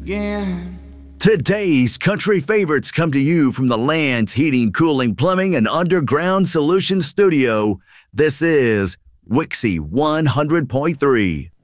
again. Today's country favorites come to you from the Land's Heating, Cooling, Plumbing, and Underground Solutions Studio. This is Wixie 100.3.